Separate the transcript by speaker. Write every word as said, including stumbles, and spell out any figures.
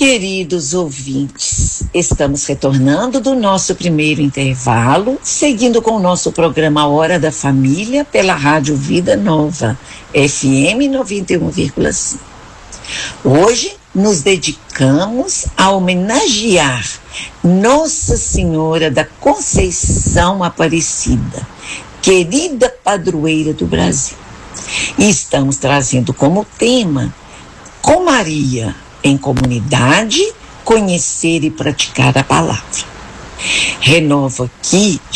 Speaker 1: Queridos ouvintes, estamos retornando do nosso primeiro intervalo, seguindo com o nosso programa Hora da Família pela Rádio Vida Nova, F M noventa e um vírgula cinco. Hoje nos dedicamos a homenagear Nossa Senhora da Conceição Aparecida, querida padroeira do Brasil. E estamos trazendo como tema, com Maria em comunidade, conhecer e praticar a palavra. Renovo aqui